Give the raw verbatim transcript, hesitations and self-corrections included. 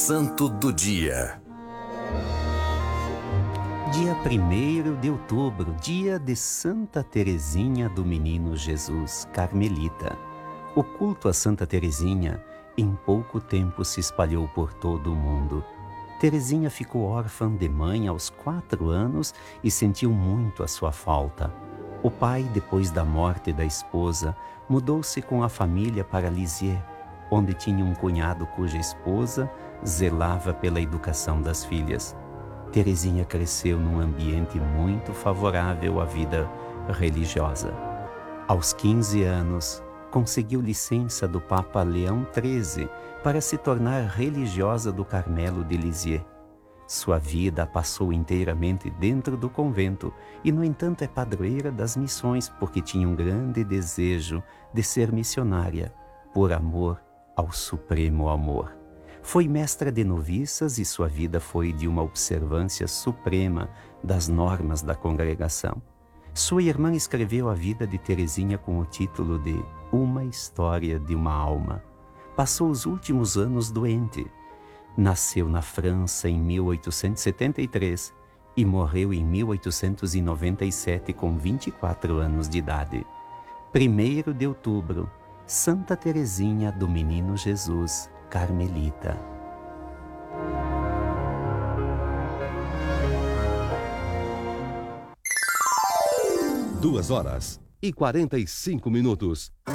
Santo do Dia. Dia primeiro de outubro, dia de Santa Teresinha do Menino Jesus, Carmelita. O culto a Santa Teresinha em pouco tempo se espalhou por todo o mundo. Teresinha ficou órfã de mãe aos quatro anos e sentiu muito a sua falta. O pai, depois da morte da esposa, mudou-se com a família para Lisieux, onde tinha um cunhado cuja esposa zelava pela educação das filhas. Teresinha cresceu num ambiente muito favorável à vida religiosa. Aos quinze anos, conseguiu licença do Papa Leão treze para se tornar religiosa do Carmelo de Lisieux. Sua vida passou inteiramente dentro do convento e, no entanto, é padroeira das missões porque tinha um grande desejo de ser missionária, por amor ao supremo amor. Foi mestra de noviças e sua vida foi de uma observância suprema das normas da congregação. Sua irmã escreveu a vida de Teresinha com o título de Uma História de uma Alma. Passou os últimos anos doente. Nasceu na França em mil oitocentos e setenta e três e morreu em mil oitocentos e noventa e sete com vinte e quatro anos de idade. primeiro de outubro, Santa Teresinha do Menino Jesus, Carmelita. Duas horas e quarenta e cinco minutos.